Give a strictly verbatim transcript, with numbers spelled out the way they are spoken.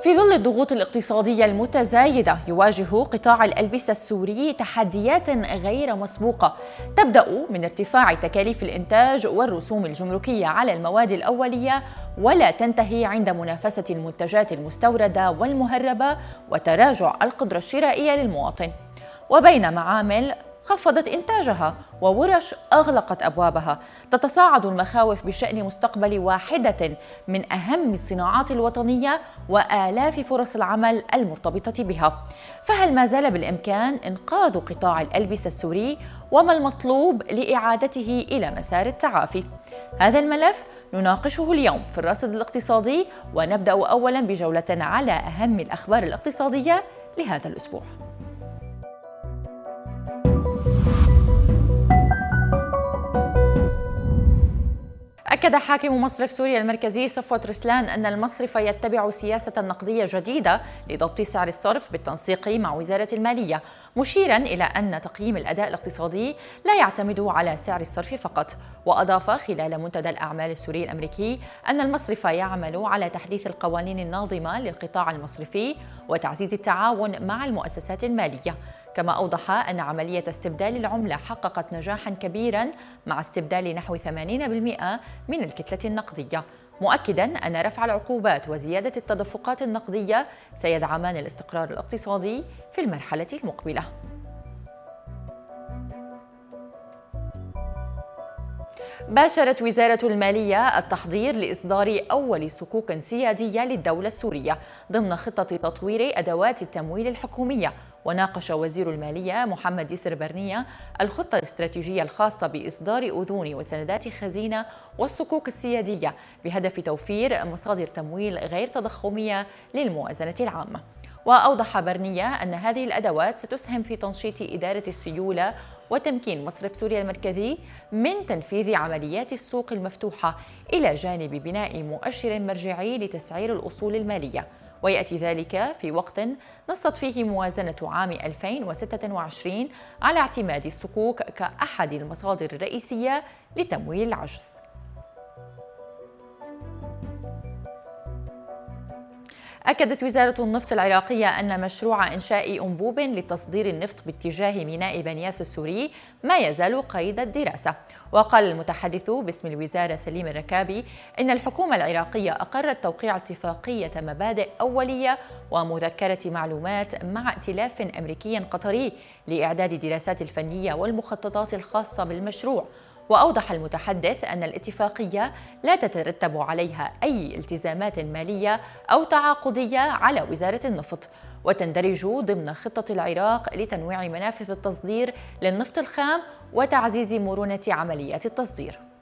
في ظل الضغوط الاقتصادية المتزايدة، يواجه قطاع الألبسة السوري تحديات غير مسبوقة، تبدأ من ارتفاع تكاليف الإنتاج والرسوم الجمركية على المواد الأولية، ولا تنتهي عند منافسة المنتجات المستوردة والمهربة وتراجع القدرة الشرائية للمواطن. وبين معامل خفضت إنتاجها وورش أغلقت أبوابها، تتصاعد المخاوف بشأن مستقبل واحدة من أهم الصناعات الوطنية وآلاف فرص العمل المرتبطة بها. فهل ما زال بالإمكان إنقاذ قطاع الألبسة السوري؟ وما المطلوب لإعادته إلى مسار التعافي؟ هذا الملف نناقشه اليوم في الرصد الاقتصادي، ونبدأ أولاً بجولة على أهم الأخبار الاقتصادية لهذا الأسبوع. أكد حاكم مصرف سوريا المركزي صفوت رسلان أن المصرف يتبع سياسة نقدية جديدة لضبط سعر الصرف بالتنسيق مع وزارة المالية، مشيرا إلى أن تقييم الأداء الاقتصادي لا يعتمد على سعر الصرف فقط. وأضاف خلال منتدى الأعمال السوري الأمريكي أن المصرف يعمل على تحديث القوانين الناظمة للقطاع المصرفي وتعزيز التعاون مع المؤسسات المالية. كما أوضح أن عملية استبدال العملة حققت نجاحاً كبيراً مع استبدال نحو ثمانين بالمئة من الكتلة النقدية، مؤكداً أن رفع العقوبات وزيادة التدفقات النقدية سيدعمان الاستقرار الاقتصادي في المرحلة المقبلة. باشرت وزارة المالية التحضير لإصدار أول صكوك سيادية للدولة السورية ضمن خطة تطوير أدوات التمويل الحكومية. وناقش وزير المالية محمد يسر برنية الخطة الاستراتيجية الخاصة بإصدار أذون وسندات خزينة والصكوك السيادية بهدف توفير مصادر تمويل غير تضخمية للموازنة العامة. وأوضح برنية أن هذه الأدوات ستسهم في تنشيط إدارة السيولة وتمكين مصرف سوريا المركزي من تنفيذ عمليات السوق المفتوحة، إلى جانب بناء مؤشر مرجعي لتسعير الأصول المالية. ويأتي ذلك في وقت نصت فيه موازنة عام ألفين وستة وعشرين على اعتماد الصكوك كأحد المصادر الرئيسية لتمويل العجز. أكدت وزارة النفط العراقية أن مشروع إنشاء أنبوب لتصدير النفط باتجاه ميناء بنياس السوري ما يزال قيد الدراسة. وقال المتحدث باسم الوزارة سليم الركابي إن الحكومة العراقية أقرت توقيع اتفاقية مبادئ أولية ومذكرة معلومات مع ائتلاف أمريكي قطري لإعداد دراسات الفنية والمخططات الخاصة بالمشروع. وأوضح المتحدث أن الاتفاقية لا تترتب عليها أي التزامات مالية أو تعاقدية على وزارة النفط، وتندرج ضمن خطة العراق لتنويع منافذ التصدير للنفط الخام وتعزيز مرونة عمليات التصدير.